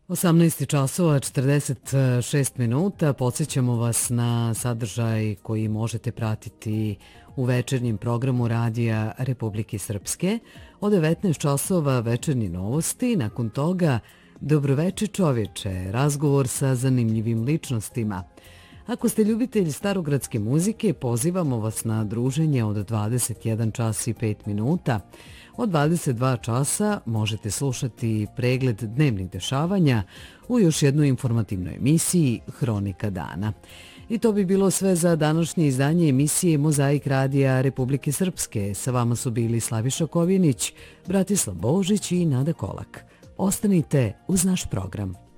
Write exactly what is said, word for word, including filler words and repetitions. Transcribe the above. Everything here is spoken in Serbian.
osamnaest časova četrdeset šest minuta. Podsjećamo vas na sadržaj koji možete pratiti u večernjem programu Radija Republike Srpske. Od devetnaest časova večernji novosti, nakon toga Dobroveče čovječe, razgovor sa zanimljivim ličnostima. Ako ste ljubitelj starogradske muzike, pozivamo vas na druženje od dvadeset jedan čas i pet minuta. Od dvadeset dva časa možete slušati pregled dnevnih dešavanja u još jednoj informativnoj emisiji Hronika dana. I to bi bilo sve za današnje izdanje emisije Mozaik Radija Republike Srpske. Sa vama su bili Slaviša Kovjenić, Bratislav Božić i Nada Kolak. Ostanite uz naš program.